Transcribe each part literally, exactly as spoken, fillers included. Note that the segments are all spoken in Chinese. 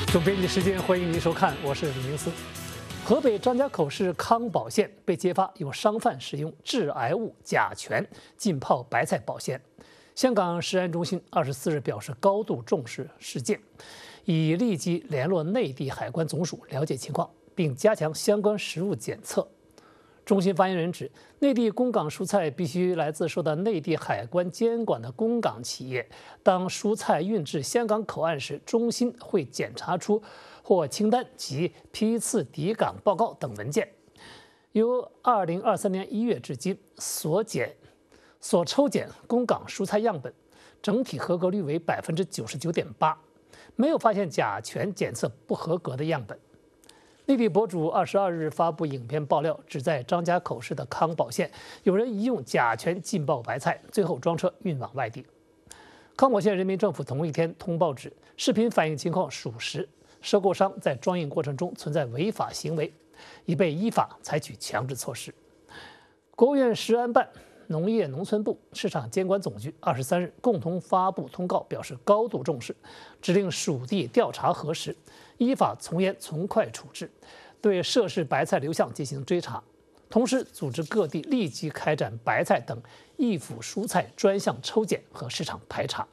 总编辑时间，欢迎您收看，我是李明思。河北张家口市康保县被揭发有商贩使用致癌物甲醛浸泡白菜保鲜。香港食安中心二十四日表示高度重视事件，已立即联络内地海关总署了解情况，并加强相关食物检测。中心发言人指，内地供港蔬菜必须来自受到内地海关监管的供港企业。当蔬菜运至香港口岸时，中心会检查出货清单及批次抵港报告等文件。由二零二三年一月至今所检所抽检供港蔬菜样本，整体合格率为百分之九十九点八，没有发现甲醛检测不合格的样本。内地博主二十二日发布影片爆料，指在张家口市的康保县有人疑用甲醛浸泡白菜，最后装车运往外地。康保县人民政府同一天通报指，视频反映情况属实，收购商在装运过程中存在违法行为，已被依法采取强制措施。国务院食安办、农业农村部、市场监管总局二十三日共同发布通告，表示高度重视，指令属地调查核实，依法从严从快处置，对涉事白菜流向进行追查，同时组织各地立即开展白菜等易腐蔬菜专项抽检和市场排查。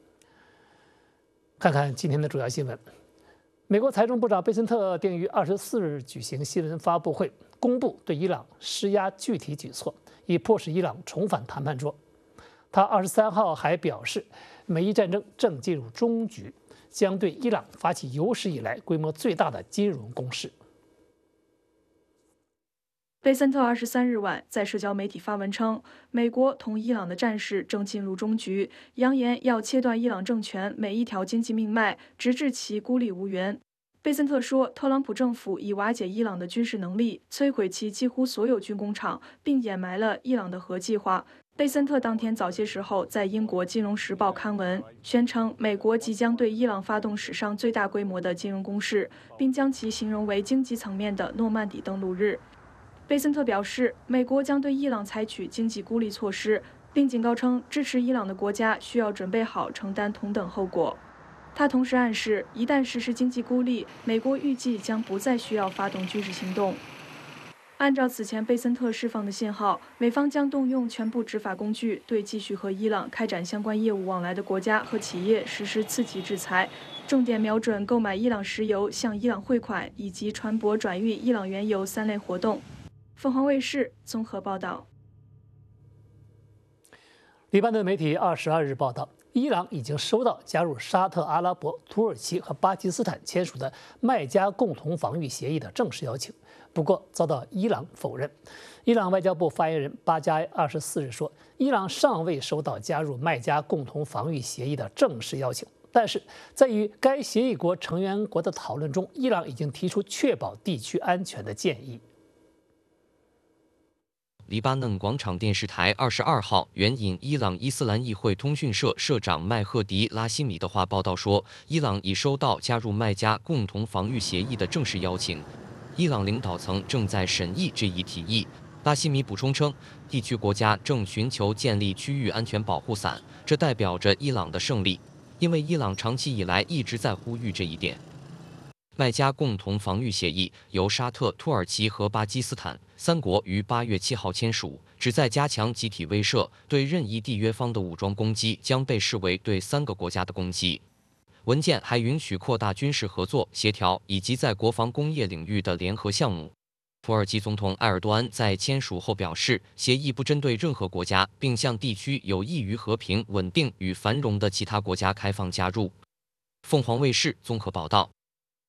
看看今天的主要新闻。美国财政部长贝森特定于二十四日举行新闻发布会，公布对伊朗施压具体举措，以迫使伊朗重返谈判桌。他二十三号还表示，美伊战争正进入终局，将对伊朗发起有史以来规模最大的金融攻势。 贝森特二十三日晚在社交媒体发文称，美国同伊朗的战事正进入终局，扬言要切断伊朗政权每一条经济命脉，直至其孤立无援。贝森特说，特朗普政府已瓦解伊朗的军事能力，摧毁其几乎所有军工厂，并掩埋了伊朗的核计划。贝森特当天早些时候在英国《金融时报》刊文，宣称美国即将对伊朗发动史上最大规模的金融攻势，并将其形容为经济层面的诺曼底登陆日。贝森特表示，美国将对伊朗采取经济孤立措施，并警告称，支持伊朗的国家需要准备好承担同等后果。他同时暗示，一旦实施经济孤立，美国预计将不再需要发动军事行动。按照此前贝森特释放的信号，美方将动用全部执法工具，对继续和伊朗开展相关业务往来的国家和企业实施刺激制裁，重点瞄准购买伊朗石油、向伊朗汇款以及船舶转运伊朗原油三类活动。凤凰卫视综合报道。 黎巴嫩媒体二十二日报道，伊朗已经收到加入沙特阿拉伯、土耳其和巴基斯坦签署的麦加共同防御协议的正式邀请，不过遭到伊朗否认。伊朗外交部发言人巴加二十四日说，伊朗尚未收到加入麦加共同防御协议的正式邀请，但是在与该协议国成员国的讨论中，伊朗已经提出确保地区安全的建议。 黎巴嫩广场电视台二十二号援引伊朗伊斯兰议会通讯社社长麦赫迪·拉希米的话报道说，伊朗已收到加入麦加共同防御协议的正式邀请，伊朗领导层正在审议这一提议。拉希米补充称，地区国家正寻求建立区域安全保护伞，这代表着伊朗的胜利，因为伊朗长期以来一直在呼吁这一点。麦加共同防御协议由沙特、土耳其和巴基斯坦三国于八月七号签署，旨在加强集体威慑，对任意缔约方的武装攻击将被视为对三个国家的攻击。文件还允许扩大军事合作、协调以及在国防工业领域的联合项目。土耳其总统埃尔多安在签署后表示，协议不针对任何国家，并向地区有益于和平、稳定与繁荣的其他国家开放加入。凤凰卫视综合报道。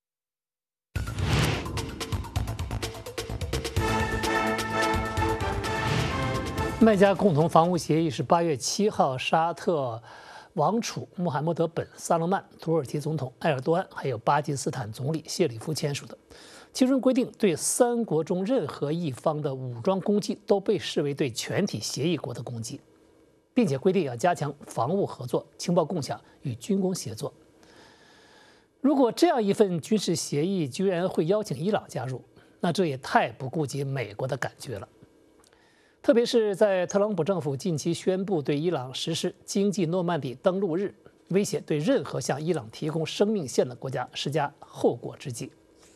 麦加共同防务协议是八月七号沙特王储穆罕默德本·萨勒曼、土耳其总统埃尔多安还有巴基斯坦总理谢里夫签署的。其中规定，对三国中任何一方的武装攻击都被视为对全体协议国的攻击，并且规定要加强防务合作、情报共享与军工协作。如果这样一份军事协议居然会邀请伊朗加入，那这也太不顾及美国的感觉了。特别是在特朗普政府近期宣布对伊朗实施经济诺曼底登陆日， 威胁对任何向伊朗提供生命线的国家施加后果之计。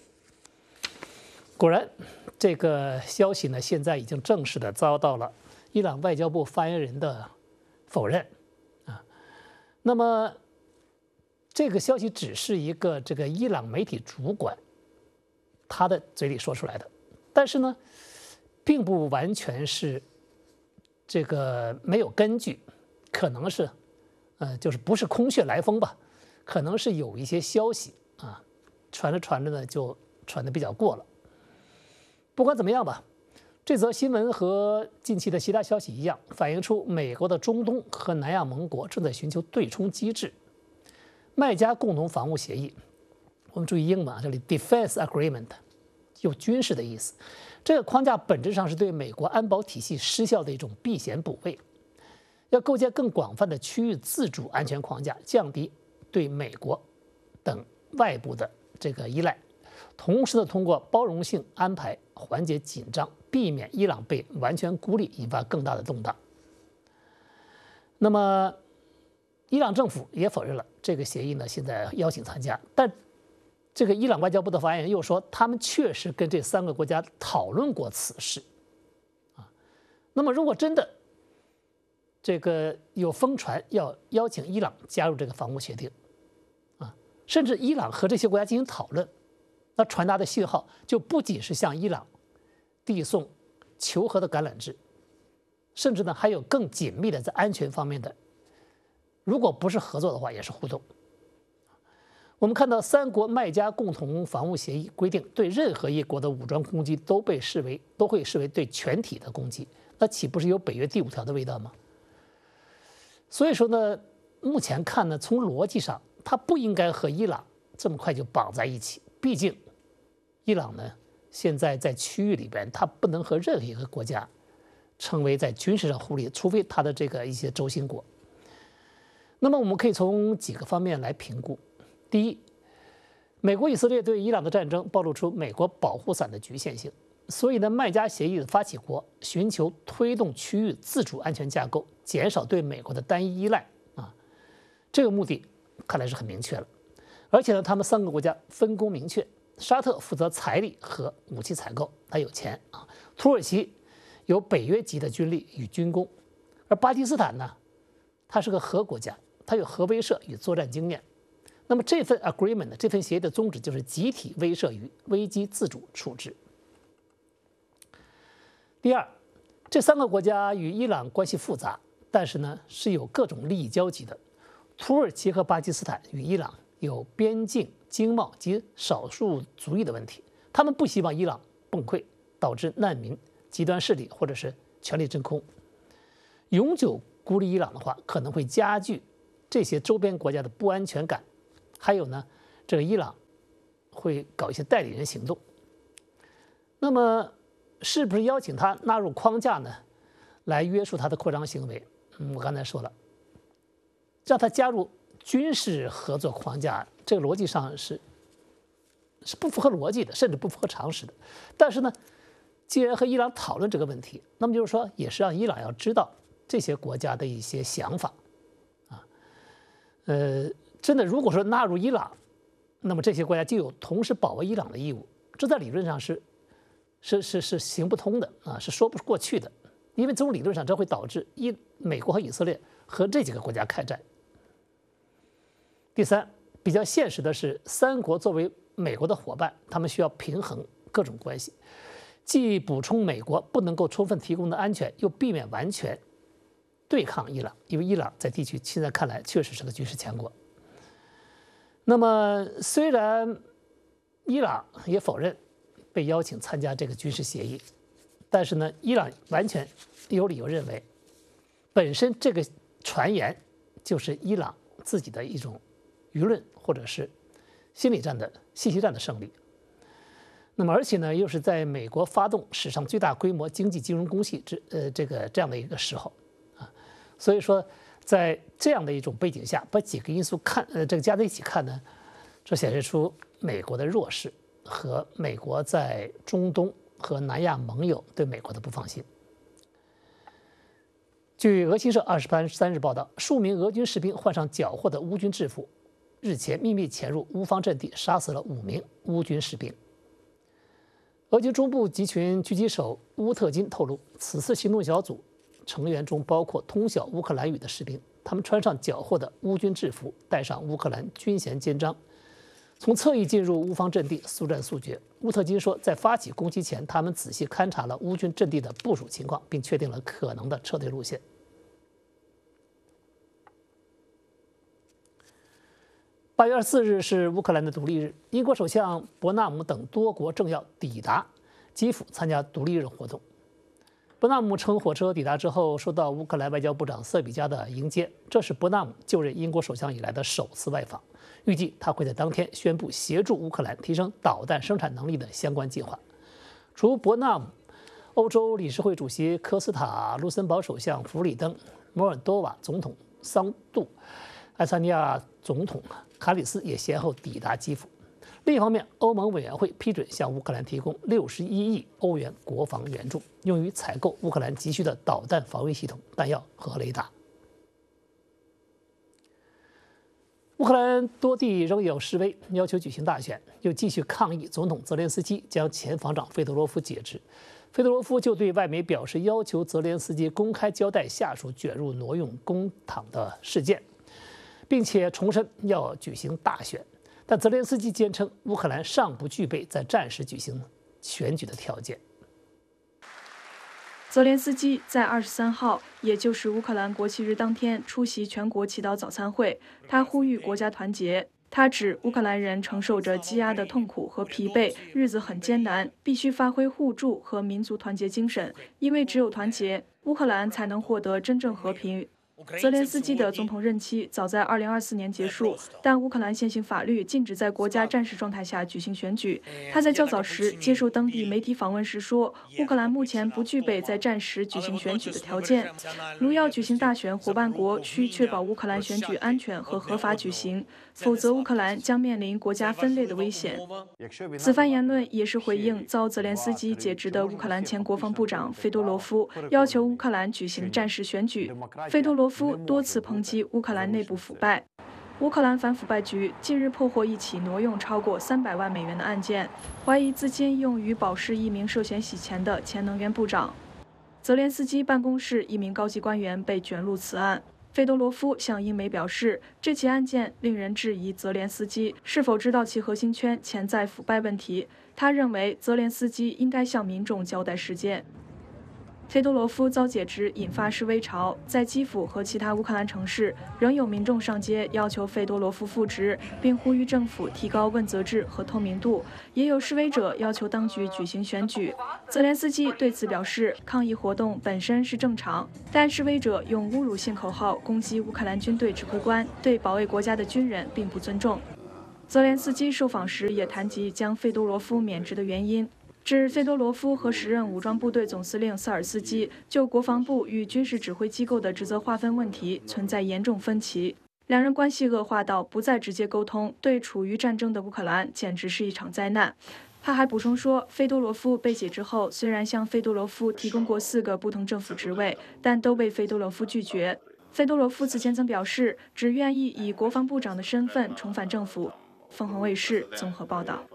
果然，这个消息呢，现在已经正式的遭到了伊朗外交部发言人的否认啊。那么，这个消息只是一个这个伊朗媒体主管他的嘴里说出来的，但是呢，并不完全是这个没有根据，可能是，呃，就是不是空穴来风吧，可能是有一些消息啊，传着传着呢就传得比较过了。不管怎么样吧，这则新闻和近期的其他消息一样，反映出美国的中东和南亚盟国正在寻求对冲机制。麦加共同防务协议，我们注意英文啊，这里 Defense Agreement 有军事的意思。这个框架本质上是对美国安保体系失效的一种避险补位，要构建更广泛的区域自主安全框架，降低对美国等外部的这个依赖，同时呢，通过包容性安排缓解紧张，避免伊朗被完全孤立，引发更大的动荡。那么，伊朗政府也否认了这个协议呢，现在邀请参加，但这个伊朗外交部的发言人又说，他们确实跟这三个国家讨论过此事，啊，那么如果真的这个有疯传要邀请伊朗加入这个防务协定，啊，甚至伊朗和这些国家进行讨论，那传达的信号就不仅是向伊朗递送求和的橄榄枝，甚至呢还有更紧密的在安全方面的。如果不是合作的话，也是互动。我们看到三国麦加共同防务协议规定，对任何一国的武装攻击都被视为都会视为对全体的攻击，那岂不是有北约第五条的味道吗？所以说呢，目前看呢，从逻辑上，它不应该和伊朗这么快就绑在一起。毕竟，伊朗呢现在在区域里边，它不能和任何一个国家成为在军事上互利，除非它的这个一些轴心国。那么我们可以从几个方面来评估。第一，美国以色列对伊朗的战争暴露出美国保护伞的局限性，所以呢，麦加协议的发起国寻求推动区域自主安全架构，减少对美国的单一依赖啊，这个目的看来是很明确了。而且呢，他们三个国家分工明确，沙特负责财力和武器采购，他有钱啊；土耳其有北约级的军力与军工，而巴基斯坦呢，它是个核国家，它有核威慑与作战经验。那么这份 agreement 这份协议的宗旨就是集体威慑与危机自主处置。第二，这三个国家与伊朗关系复杂，但是呢是有各种利益交集的。土耳其和巴基斯坦与伊朗有边境、经贸及少数族裔的问题，他们不希望伊朗崩溃，导致难民、极端势力或者是权力真空。永久孤立伊朗的话，可能会加剧这些周边国家的不安全感。还有呢，这个伊朗会搞一些代理人行动。那么，是不是邀请他纳入框架呢，来约束他的扩张行为？嗯，我刚才说了，让他加入军事合作框架，这个逻辑上是是不符合逻辑的，甚至不符合常识的。但是呢，既然和伊朗讨论这个问题，那么就是说，也是让伊朗要知道这些国家的一些想法啊，呃。真的，如果说纳入伊朗，那么这些国家就有同时保卫伊朗的义务，这在理论上是是是是行不通的啊，是说不过去的，因为从理论上这会导致伊美国和以色列和这几个国家开战。第三，比较现实的是，三国作为美国的伙伴，他们需要平衡各种关系，既补充美国不能够充分提供的安全，又避免完全对抗伊朗，因为伊朗在地区现在看来确实是个军事强国。那么，虽然伊朗也否认被邀请参加这个军事协议，但是呢，伊朗完全有理由认为，本身这个传言就是伊朗自己的一种舆论或者是心理战的信息战的胜利。那么，而且呢，又是在美国发动史上最大规模经济金融攻击之呃这个这样的一个时候啊，所以说。在这样的一种背景下，把几个因素看，呃，这个加在一起看呢，这显示出美国的弱势和美国在中东和南亚盟友对美国的不放心。 据俄新社二十三日报道，数名俄军士兵换上缴获的乌军制服，日前秘密潜入乌方阵地，杀死了五名乌军士兵。俄军中部集群狙击手乌特金透露，此次行动小组成员中包括通晓乌克兰语的士兵，他们穿上缴获的乌军制服，戴上乌克兰军衔肩章，从侧翼进入乌方阵地，速战速决。乌特金说，在发起攻击前，他们仔细勘察了乌军阵地的部署情况，并确定了可能的撤退路线。八月二十四日是乌克兰的独立日，英国首相伯纳姆等多国政要抵达基辅参加独立日活动。伯纳姆乘火车抵达之后，受到乌克兰外交部长瑟比加的迎接，这是伯纳姆就任英国首相以来的首次外访。预计他会在当天宣布协助乌克兰提升导弹生产能力的相关计划。除伯纳姆，欧洲理事会主席科斯塔、卢森堡首相弗里登、摩尔多瓦总统桑杜、爱沙尼亚总统卡里斯也先后抵达基辅。另一方面，欧盟委员会批准向乌克兰提供六十一亿欧元国防援助，用于采购乌克兰急需的导弹防卫系统、弹药和雷达。乌克兰多地仍有示威，要求举行大选，又继续抗议总统泽连斯基将前防长费德罗夫解职。费德罗夫就对外媒表示，要求泽连斯基公开交代下属卷入挪用公帑的事件，并且重申要举行大选。但泽连斯基坚称，乌克兰尚不具备在战时举行选举的条件。 泽连斯基在二十三号，也就是乌克兰国旗日当天，出席全国祈祷早餐会。他呼吁国家团结。他指乌克兰人承受着积压的痛苦和疲惫，日子很艰难，必须发挥互助和民族团结精神，因为只有团结，乌克兰才能获得真正和平。泽连斯基的总统任期早在二零二四年结束，但乌克兰现行法律禁止在国家战时状态下举行选举。他在较早时接受当地媒体访问时说，乌克兰目前不具备在战时举行选举的条件。如要举行大选，伙伴国需确保乌克兰选举安全和合法举行，否则乌克兰将面临国家分裂的危险。此番言论也是回应遭泽连斯基解职的乌克兰前国防部长费多罗夫要求乌克兰举行战时选举。费多罗夫多次抨击乌克兰内部腐败。乌克兰反腐败局近日破获一起挪用超过三百万美元的案件，怀疑资金用于保释一名涉嫌洗钱的前能源部长。泽连斯基办公室一名高级官员被卷入此案。费多罗夫向英媒表示，这起案件令人质疑泽连斯基是否知道其核心圈潜在腐败问题。他认为泽连斯基应该向民众交代事件。费多罗夫遭解职引发示威潮，在基辅和其他乌克兰城市，仍有民众上街要求费多罗夫复职，并呼吁政府提高问责制和透明度。也有示威者要求当局举行选举。泽连斯基对此表示，抗议活动本身是正常，但示威者用侮辱性口号攻击乌克兰军队指挥官，对保卫国家的军人并不尊重。泽连斯基受访时也谈及将费多罗夫免职的原因。指费多罗夫和时任武装部队总司令萨尔斯基就国防部与军事指挥机构的职责划分问题存在严重分歧，两人关系恶化到不再直接沟通，对处于战争的乌克兰简直是一场灾难。他还补充说，费多罗夫被解职后，虽然向费多罗夫提供过四个不同政府职位，但都被费多罗夫拒绝。费多罗夫此前曾表示，只愿意以国防部长的身份重返政府。凤凰卫视综合报道。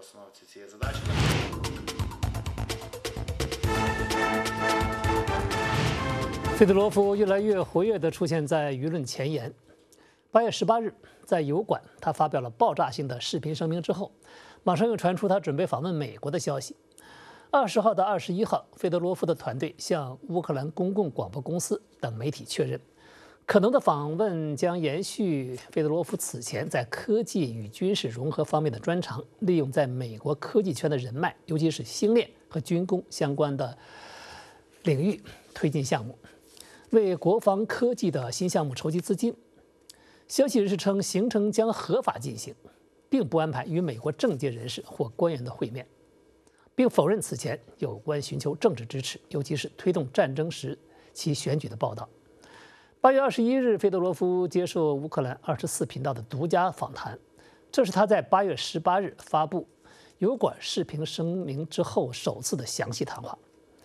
费德罗夫越来越活跃地出现在舆论前沿。八月十八日，在油管，他发表了爆炸性的视频声明之后，马上又传出他准备访问美国的消息。二十号到二十一号，费德罗夫的团队向乌克兰公共广播公司等媒体确认，可能的访问将延续费德罗夫此前在科技与军事融合方面的专长，利用在美国科技圈的人脉，尤其是星链和军工相关的领域推进项目，为国防科技的新项目筹集资金。消息人士称，行程将合法进行，并不安排与美国政界人士或官员的会面，并否认此前有关寻求政治支持，尤其是推动战争时其选举的报道。八月二十一日，费德罗夫接受乌克兰二十四频道的独家访谈，这是他在八月十八日发布油管视频声明之后首次的详细谈话。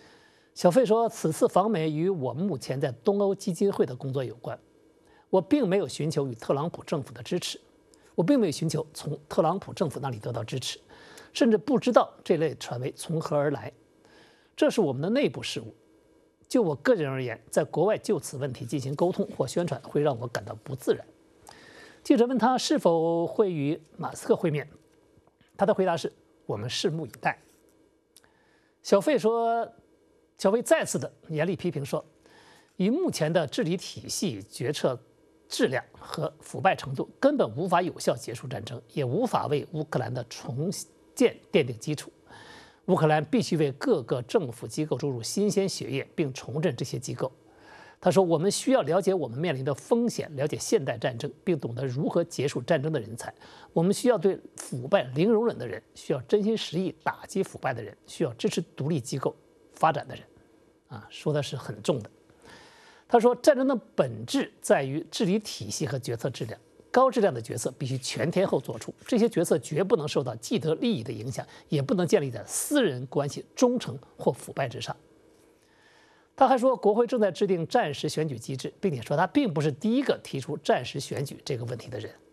小费说，此次访美与我目前在东欧基金会的工作有关。我并没有寻求与特朗普政府的支持，我并没有寻求从特朗普政府那里得到支持，甚至不知道这类传媒从何而来。这是我们的内部事务。就我个人而言，在国外就此问题进行沟通或宣传，会让我感到不自然。记者问他是否会与马斯克会面，他的回答是：我们拭目以待。小费说，小费再次的严厉批评说，以目前的治理体系、决策质量和腐败程度，根本无法有效结束战争，也无法为乌克兰的重建奠定基础。乌克兰必须为各个政府机构注入新鲜血液，并重振这些机构。他说：“我们需要了解我们面临的风险，了解现代战争，并懂得如何结束战争的人才。我们需要对腐败零容忍的人，需要真心实意打击腐败的人，需要支持独立机构发展的人。”啊，说的是很重的。他说：“战争的本质在于治理体系和决策质量。高质量的决策必须全天候做出，这些决策绝不能受到既得利益的影响，也不能建立在私人关系忠诚或腐败之上。”他还说，国会正在制定战时选举机制，并且说他并不是第一个提出战时选举这个问题的人。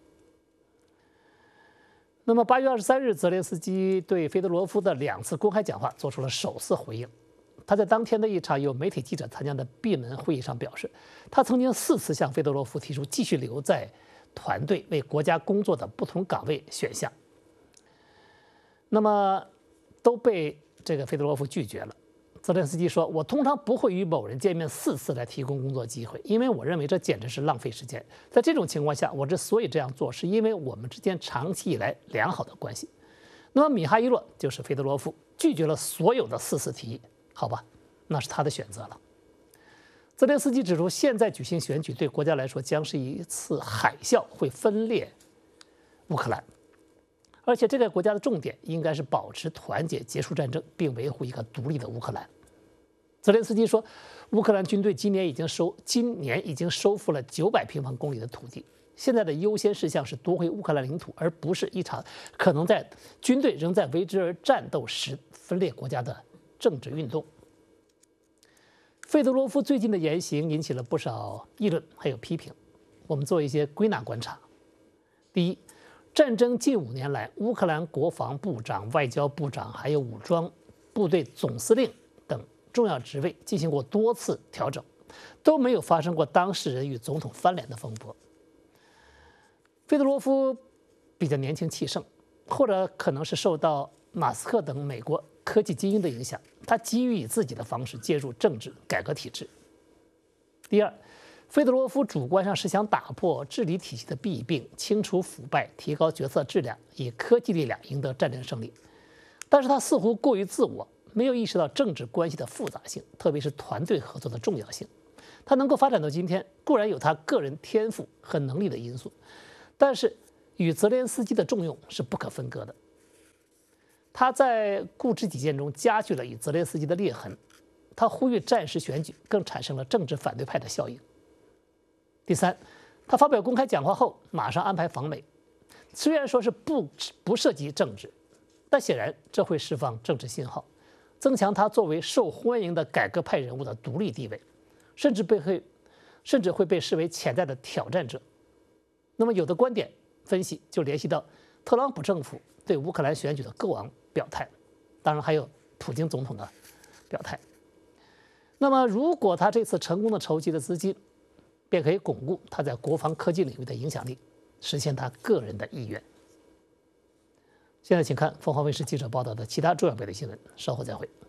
那么八月二十三日，泽连斯基对费德罗夫的两次公开讲话做出了首次回应。他在当天的一场有媒体记者参加的闭门会议上表示，他曾经四次向费德罗夫提出继续留在团队为国家工作的不同岗位选项，那么都被这个费德罗夫拒绝了。泽连斯基说：“我通常不会与某人见面四次来提供工作机会，因为我认为这简直是浪费时间。在这种情况下，我之所以这样做，是因为我们之间长期以来良好的关系。”那么米哈伊洛就是费德罗夫拒绝了所有的四次提议，好吧，那是他的选择了。泽连斯基指出，现在举行选举对国家来说将是一次海啸，会分裂乌克兰，而且这个国家的重点应该是保持团结、结束战争，并维护一个独立的乌克兰。泽连斯基说，乌克兰军队今年已经收今年已经收复了九百平方公里的土地，现在的优先事项是夺回乌克兰领土，而不是一场可能在军队仍在为之而战斗时分裂国家的政治运动。费德罗夫最近的言行引起了不少议论，还有批评。我们做一些归纳观察。第一，战争近五年来，乌克兰国防部长、外交部长还有武装部队总司令等重要职位进行过多次调整，都没有发生过当事人与总统翻脸的风波。费德罗夫比较年轻气盛，或者可能是受到马斯克等美国科技精英的影响，他急于以自己的方式介入政治改革体制。第二，费德罗夫主观上是想打破治理体系的弊病，清除腐败，提高决策质量，以科技力量赢得战争胜利。但是他似乎过于自我，没有意识到政治关系的复杂性，特别是团队合作的重要性。他能够发展到今天，固然有他个人天赋和能力的因素，但是与泽连斯基的重用是不可分割的。他在固执己见中加剧了与泽连斯基的裂痕，他呼吁战时选举，更产生了政治反对派的效应。第三，他发表公开讲话后马上安排访美，虽然说是不不涉及政治，但显然这会释放政治信号，增强他作为受欢迎的改革派人物的独立地位，甚至被会甚至会被视为潜在的挑战者。那么有的观点分析就联系到特朗普政府对乌克兰选举的过往表态，当然还有普京总统的表态。那么如果他这次成功的筹集了资金，便可以巩固他在国防科技领域的影响力，实现他个人的意愿。现在请看凤凰卫视记者报道的其他重要媒体新闻，稍后再会。